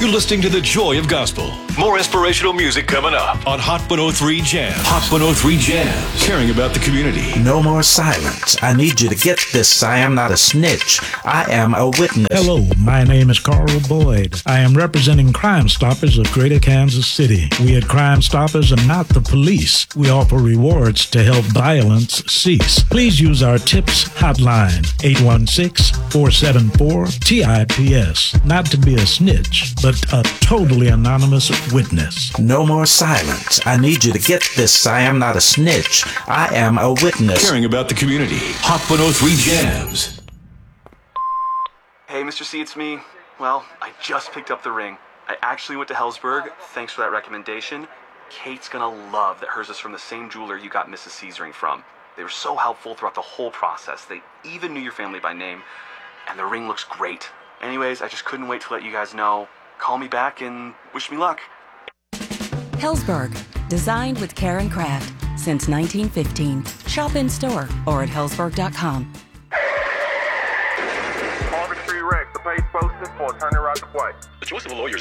You're listening to The Joy of Gospel. More inspirational music coming up on Hot 103 Jams. Hot 103 Jams. Caring about the community. No more silence. I need you to get this. I am not a snitch. I am a witness. Hello, my name is Carl Boyd. I am representing Crime Stoppers of Greater Kansas City. We at Crime Stoppers are not the police. We offer rewards to help violence cease. Please use our TIPS hotline, 816-474-TIPS. Not to be a snitch, but a totally anonymous witness. No more silence. I need you to get this. I am not a snitch. I am a witness. Caring about the community. Hot 103 Jams. Hey, Mr. C, it's me. Well, I just picked up the ring. I actually went to Helzberg. Thanks for that recommendation. Kate's gonna love that hers is from the same jeweler you got Mrs. C's ring from. They were so helpful throughout the whole process. They even knew your family by name. And the ring looks great. Anyways, I just couldn't wait to let you guys know. Call me back and wish me luck. Helzberg, designed with care and craft since 1915. Shop in store or at helzberg.com. Harvard Street Rex, the page posted for attorney right to play. The choice of a lawyer is